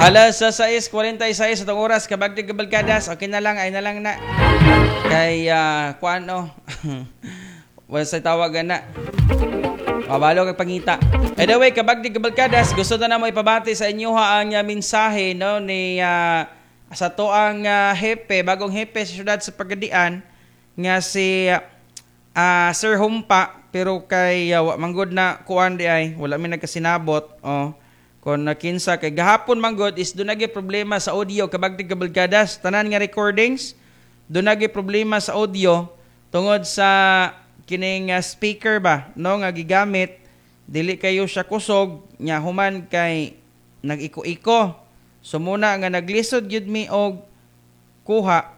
Alas sa 6:46 itong oras, kabagdig kabalkadas. Okay na lang, ay na lang na. Kay, kuano, wala sa tawagan na. Mabalo kay pangita. Anyway, kabagdig kabalkadas, gusto na mo ipabati sa inyo ang mensahe no, ni sa to ang hepe, bagong hepe sa syudad sa Pagadian, nga si Sir Humpa, pero kay manggod na kuan di ay, wala mi nagkasinabot. Kung nakinsa kay gahapon manggod is doon naging problema sa audio kabagtig kabalkadas, tanan nga recordings doon naging problema sa audio tungod sa kining speaker ba no nga gigamit, dili kayo siya kusog nya human kay nag-iko-iko. So muna nga naglisod gyud mi og kuha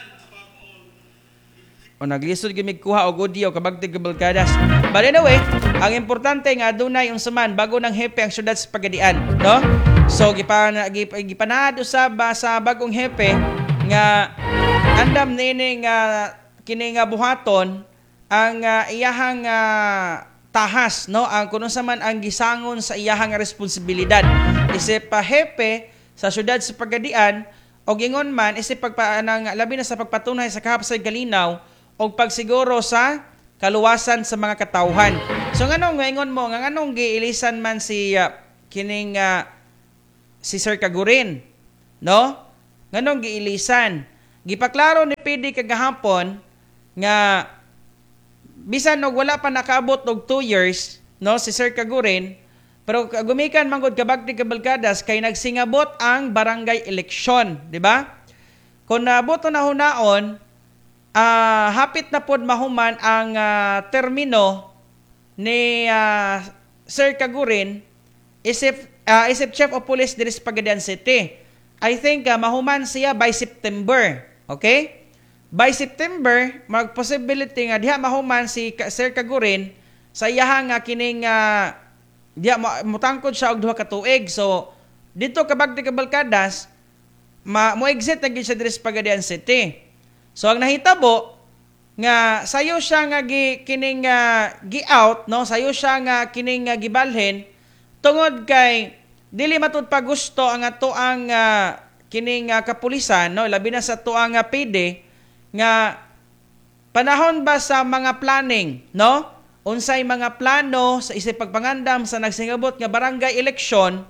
o naglisod gyud mi kuha og audio kabagtig kabalkadas. But anyway, ang importante nga adunay unsaman bago ng hepe ang syudad sa Pagadian, no? So gipanado sa bagong hepe nga andam nini nga kini nga buhaton ang iyahang tahas, no? Ang kuno sa man ang gisangon sa iyahang responsibilidad. Isip pa hepe sa syudad sa Pagadian o gingon man isip pagpaanang labi na sa pagpatunay sa kahapsay kalinaw o pagsiguro sa kaluwasan sa mga katawhan. So nganong ngaingon mo nga nganong giilisan man si kining si Sir Kagurin, no? Nganong giilisan? Gipaklaro ni PD kagahapon nga bisan og wala pa nakaabot og 2 years, no, si Sir Kagurin, pero gumikan manggod kabagtig kabalkadas kay nagsingabot ang barangay eleksyon, di ba? Kung naabot na hunaon, hapit na pod mahuman ang termino ni Sir Kagurin isip Chief of Police diri sa Pagadian City. I think mahuman siya by September. Okay? By September, mag-possibility nga diha mahuman si Sir Kagurin sa iyahang kining diha mutangkod siya og 2 ka tuig. So, dito kabagtig kabalkadas, mo-exit na gid siya diri sa Pagadian City. So ang nahitabo nga sayo siya nga kining gi-out, no, sayo siya nga kining gibalhin tungod kay dili matud pa gusto ang ato ang kining kapulisan, no, labi na sa tuang PD nga panahon ba sa mga planning, no, unsay mga plano sa isip pagpangandam sa nagsingabot nga barangay eleksyon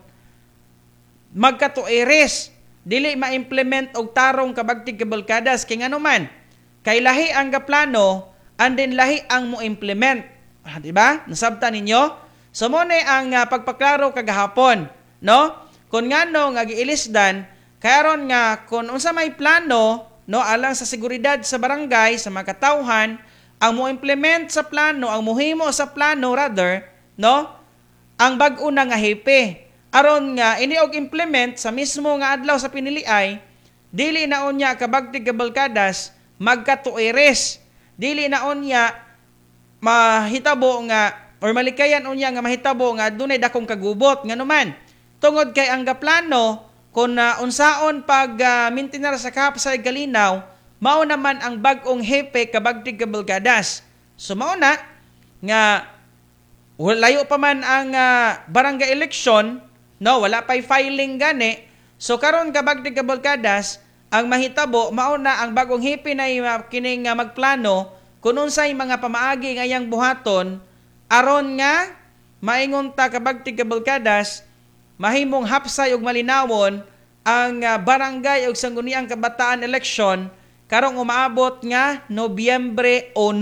magkatuiris, dili ma-implement og tarong kabagtig kabalkadas kay ngano man kay lahi ang gaplano and then lahi ang mo implement, di ba? Nasabtan ninyo? So mo ni ang pagpaklaro kagahapon, no? Kun ngano nga giilisdan karon nga kun unsa may plano, no, alang sa seguridad sa barangay sa mga katawhan, ang mo implement sa plano, ang mohimo sa plano rather, no, ang bag-o na nga hepe. Aron nga ini og implement sa mismo nga adlaw sa piniliay, dili na unya kabagtig kabalkadas magkatuiris, dili na unya mahitabo nga or malikayan unya nga mahitabo nga dunay dakong kagubot nganuman tungod kay ang gaplano kun unsaon pag maintenance sa kahapsay kalinaw mao naman ang bag-ong hepe kabagtig kabalkadas. So mao na nga layo pa man ang barangay election, no, wala pa'y filing gani. So karon kabagtig kabalkadas, ang mahitabo mao na ang bagong hepe na kining magplano kun unsay mga pamaagi ngayang buhaton aron nga maingon ta kabagtig kabalkadas mahimong hapsay ug malinawon ang barangay ug sangguniang kabataan election karong umaabot nga Nobyembre 1.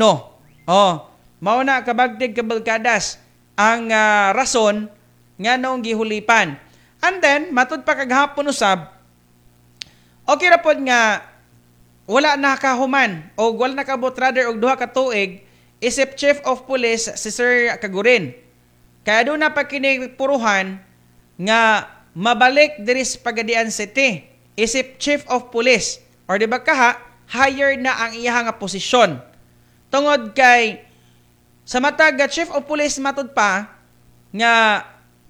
Mao na kabagtig kabalkadas ang rason nga noong gihulipan. And then, matud pa kagahapon usab, okay ra pod nga wala na kahuman o wala na kabot rather og 2 ka tuig isip Chief of Police si Sir Kagurin. Kaya doon na pa kinipuruhan nga mabalik diri sa Pagadian City isip Chief of Police or di ba kaha hired na ang iyang posisyon. Tungod kay sa matag Chief of Police matud pa nga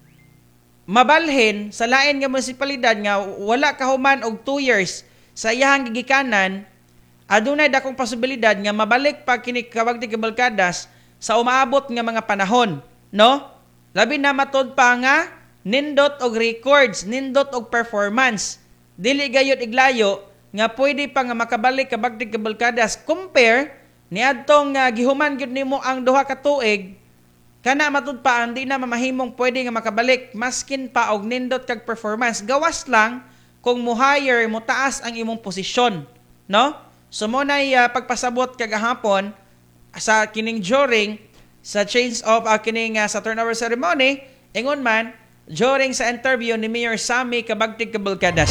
mabalhin sa lain nga munisipalidad nga wala kahuman og 2 years sa iyang gigikanan, adunay dakong posibilidad nga mabalik pa kini kabagtig kabalkadas sa umaabot nga mga panahon, no? Labi na matod pa nga nindot og records, nindot og performance. Dili gayud iglayo nga pwede pa nga makabalik kabagtig kabalkadas compare niadtong gihuman gyud nimo ang duha ka tuig kana matud pa hindi na mamahimong pwede nga makabalik maskin pa og nindot kag performance gawas lang kung mo hire mo taas ang imong posisyon, no? So mo nay pagpasabot kagahapon sa kining during sa change of kining sa turnover ceremony ingon man during sa interview ni Mayor Sammy kabagtig kabalkadas.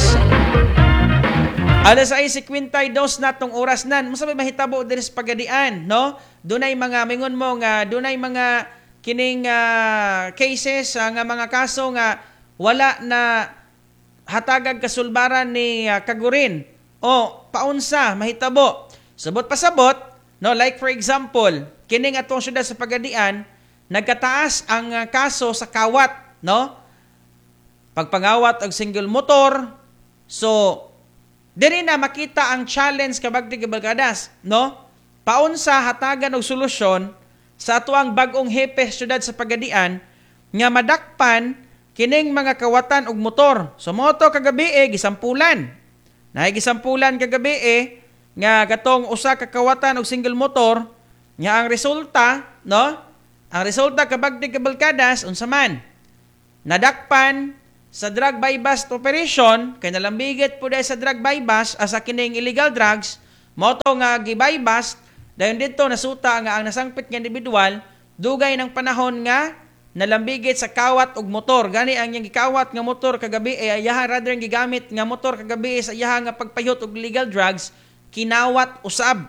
Alas 6:52 natong oras nan mo sabi mahitabo diri sa pagadian, no? Dunay mga mingon mo nga dunay mga kining cases nga mga kaso nga wala na hatagag kasulbaran ni Kagurin o paunsa mahitabo sabot pasabot, no? Like for example kining atong syudad sa pagadian nagkataas ang kaso sa kawat, no? Pagpangawat og single motor. So diri na makita ang challenge kabagtig kabalkadas, no? Paunsa hatagan og solusyon sa atuang bag-ong hepe syudad sa pagadian nga madakpan kining mga kawatan og motor. So moto kagabi gisampulan. Naay gisampulan kagabi nga katong usa ka kawatan og single motor nga ang resulta, no? Ang resulta kabagtig kabalkadas unsa man? Nadakpan sa drug buy-bust operation kay nalambigit po dahil sa drug buy-bust sa kining illegal drugs moto nga gi-buy-bust dayon dito nasuta nga ang nasangpit nga individual dugay ng panahon nga nalambigit sa kawat og motor gani ang iyang gikawat nga motor kagabi ayaha rather ang gigamit nga motor kagabi sa iyaha nga pagpayot og illegal drugs kinawat usab.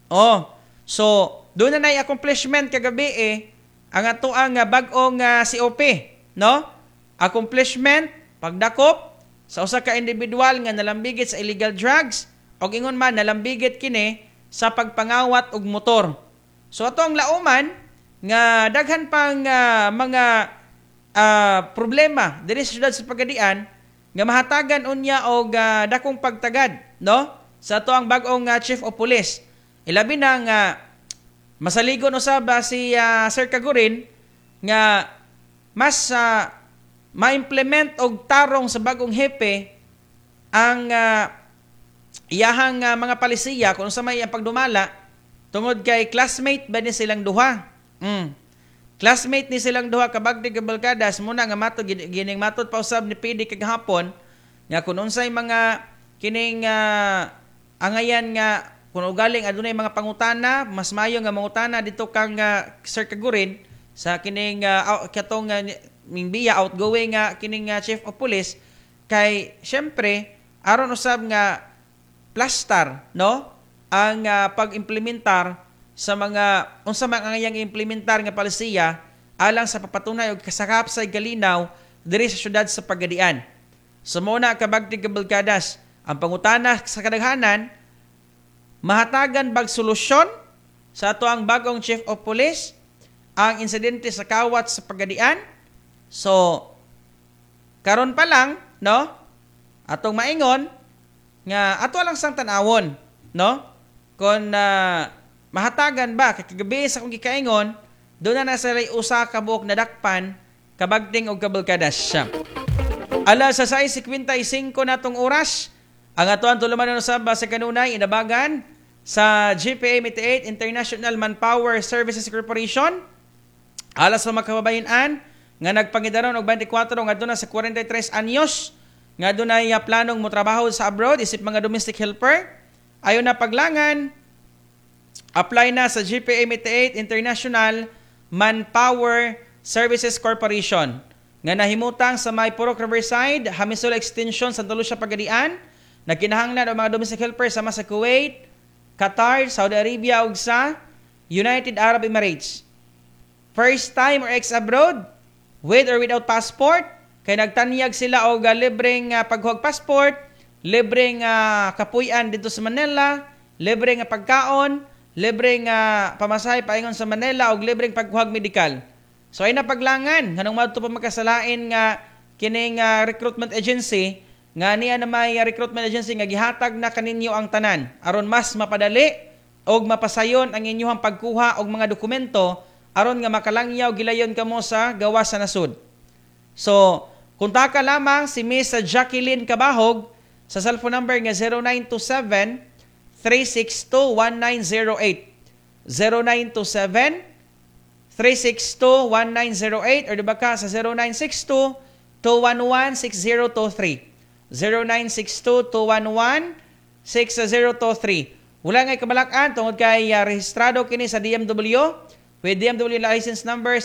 So doon na nay accomplishment kagabi ang atoang bag-ong COP, no? Accomplishment pagdakop sa usa ka individual nga nalambigit sa illegal drugs o ingon man nalambigit kini sa pagpangawat og motor. So ato ang lauman nga daghan pang mga problema diri sa syudad sa pagadian nga mahatagan unya og dakong pagtagad, no? Sa ato ang bag-ong chief of police. Ilabi na nga masaligon usab si Sir Kagurin nga mas ma-implement og tarong sa bagong hepe ang iyahang mga palisiya kung sa may pagdumala tungod kay classmate ba ni silang duha. Classmate ni silang duha kabagdig kabalkadas muna nga matod gining matod pa usab ni PD kagahapon nga kung unsay mga kining angayan nga kung ugaling adunay mga pangutana mas mayo nga mangutana dito kang Sir Kagurin sa kining katong mingbiya outgoing kining chief of police kay syempre aron usab nga plastar, no? Ang pag-implementar sa mga unsa man ang iyang implementar nga palisiya alang sa papatunay og kasakap sa galinaw diri sa syudad sa pagadian. So muna kabagtig kabalkadas ang pangutana sa kadaghanan mahatagan bag solusyon sa ato ang bagong chief of police ang insidente sa kawat sa pagadian. So karon pa lang, no? Atong maingon nga ato lang sang tan-awon, no? Kon mahatagan ba kagabi sa akong gikaingon doon na sa usa ka buok nadakpan kabagting og kabalkadas siya. Alas sa 6:55 natong oras ang atoan tulumanon usab sa kanunay inabagan sa GPA-88 International Manpower Services Corporation. Alas sa makababayan-an nga nagpangidaron og 24 ngadto na sa 43 anyos nga dunay planong motrabaho sa abroad isip mga domestic helper. Ayon na paglangan apply na sa GPA-88 International Manpower Services Corporation nga nahimutang sa may Purok Riverside, Hamisol Extension, Santa Lucia, Pagadian. Nagkinahanglan ang mga domestic helper sama sa Kuwait, Qatar, Saudi Arabia ug sa United Arab Emirates. First time or ex-abroad, with or without passport, kay nagtanyag sila og libreng paghuwag passport, libreng kapuy-an dito sa Manila, libreng pagkaon, libreng pamasahe paingon sa Manila og libreng paghuwag medikal. So ay napaglangan nganong madto pa makasalain nga kining recruitment agency nga niya na may recruitment agency nga gihatag na kaninyo ang tanan aron mas mapadali og mapasayon ang inyong pagkuha og mga dokumento aron nga makalangyaw gilayon kamo sa gawas sa nasud. So Punta ka lamang si Miss Jacqueline Cabahog sa cellphone number nga 0927-362-1908. 0927-362-1908 or diba ka sa 0962-211-6023. 0962-211-6023. Wala ngay kabalakan tungod kay rehistrado kini sa DMW with DMW license number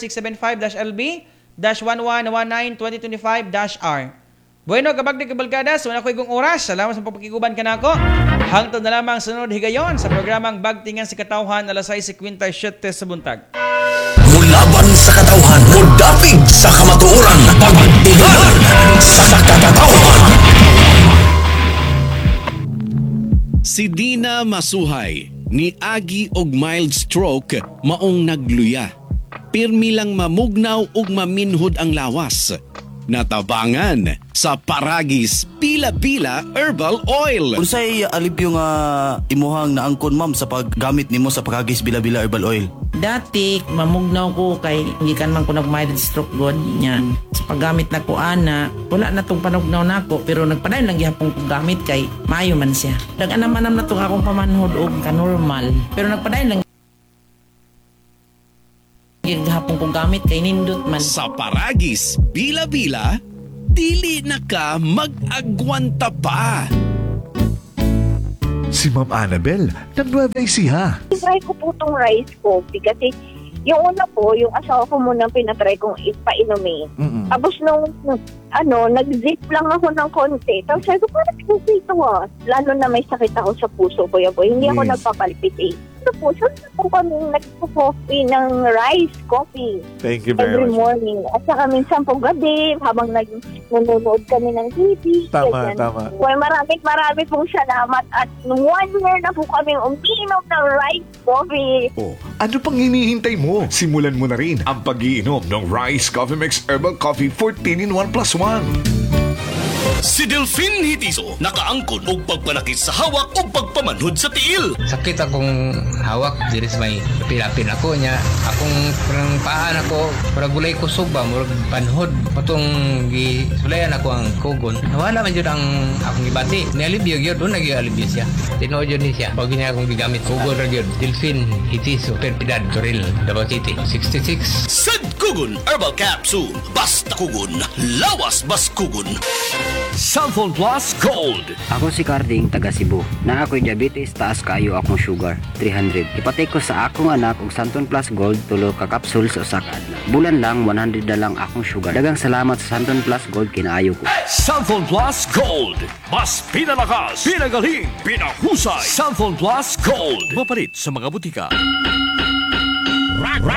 675-LB-1119-2025-R. Bueno, kabagdi kabalkada, so na ko igong oras. Salamat sa pagkikuban ka na ako. Hangtod na lamang sunod higayon sa programang Bagtingan sa Katawhan alas 6:57 sa buntag. Mulaban sa katawhan, mudapig sa kamatuoran, pagtingan sa katawhan. Si Dina Masuhay, ni Agi og mild stroke, maong nagluya. Pirmi lang mamugnaw ug maminhod ang lawas. Natabangan sa Paragis Pila-Pila Herbal Oil. Unsay alibyo nga imuhang naangkon ma'am sa paggamit nimo sa Paragis Pila-Pila Herbal Oil? Dati, mamugnaw ko kay hindi kan man ko nag-mild stroke god niya. Sa paggamit na ko ana, wala na tong panugnaw na ko pero nagpadayon lang gihapon ko gamit kay maayo man siya. Naganam-anam na tong akong pamanhod og ka-normal pero nagpadayon lang gihapon ko gamit kay nindot man. Sa Paragis Pila-Pila, dili na ka mag-agwanta pa. Si Ma'am Annabel, ng Nueva Ecija. Try ko po itong rice coffee kasi yung una po, yung asawa ko muna pinatry kong ipainumin. Tapos nung nag-zip lang ako ng konti. Tapos sabi ko, parang kasi ito lalo na may sakit ako sa puso ko. Hindi ako nagpapalpitate. Ito po, saan po kami nagpo-coffee ng rice coffee. Thank you very every much. morning. At saka minsan po gabi, habang nanonood kami ng TV. Tama, tama. Well, marami pong salamat. At 1 year na po kami umiinom ng rice coffee. Oh, ano pang hinihintay mo? Simulan mo na rin ang pag-iinom ng Rice Coffee Mix Herbal Coffee 14 in 1 plus 1. Si Delphine Hitiso, nakaangkon og pagpanakit sa hawak o pagpamanhod sa tiil. Sakit akong hawak, diri sa may pilapin ako niya. Akong parang paan ako, parang gulay kusog ba, murag panhod. Patong gisulayan ako ang kugon. Nawala man yun ang akong ibati. Nialibyo yun, doon nag-ialibyo siya. Tinood yun siya. Pag niya akong gigamit, kugon rin yun. Delphine Hitiso, Perpidad, Toril, Davao City, 66. Sad Kugon Herbal Capsule. Basta kugon, lawas bas kugon. Sanfon Plus Gold. Ako si Carding, taga Cebu. Na ako'y diabetes, taas kaayo akong sugar, 300. Ipatay ko sa akong anak og Santon Plus Gold, tulo ka capsule sa usa ka adlaw. Bulan lang, 100 na lang akong sugar. Dagang salamat sa Santon Plus Gold, kinaayo ko. Sanfon Plus Gold. Mas pinalakas, pinagaling, pinahusay. Sanfon Plus Gold. Mapalit sa mga butika.